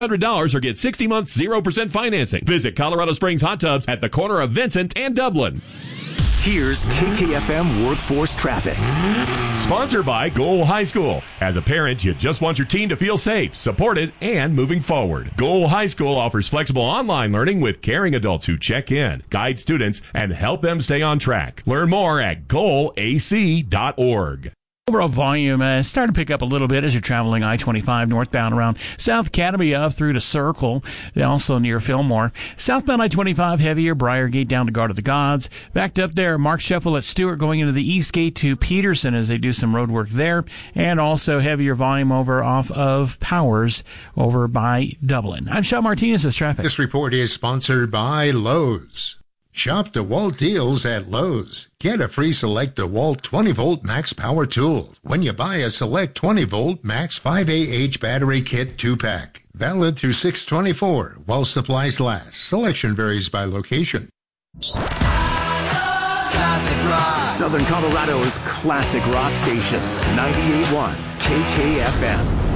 $100 or get 60 months 0% financing. Visit Colorado Springs Hot Tubs at the corner of Vincent and Dublin. Here's KKFM Workforce Traffic. Sponsored by Goal High School. As a parent, you just want your teen to feel safe, supported, and moving forward. Goal High School offers flexible online learning with caring adults who check in, guide students, and help them stay on track. Learn more at goalac.org. Overall volume starting to pick up a little bit as you're traveling I-25 northbound around South Academy up through to Circle, also near Fillmore. Southbound I-25 heavier, Briargate down to Guard of the Gods. Backed up there, Mark Sheffel at Stewart going into the East Gate to Peterson as they do some road work there. And also heavier volume over off of Powers over by Dublin. I'm Sean Martinez with traffic. This report is sponsored by Lowe's. Shop DeWalt deals at Lowe's. Get a free Select DeWalt 20-volt max power tool when you buy a Select 20-volt max 5AH battery kit 2-pack. Valid through 6/24 while supplies last. Selection varies by location. Southern Colorado's classic rock station, 98.1 KKFM.